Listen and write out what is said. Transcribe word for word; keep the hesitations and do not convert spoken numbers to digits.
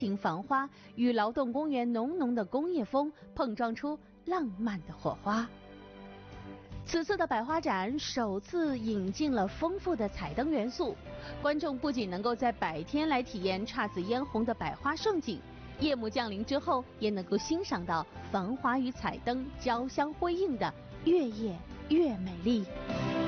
情繁花与劳动公园浓浓的工业风碰撞出浪漫的火花。此次的百花展首次引进了丰富的彩灯元素，观众不仅能够在白天来体验姹紫嫣红的百花盛景，夜幕降临之后也能够欣赏到繁华与彩灯交相辉映的越夜越美丽。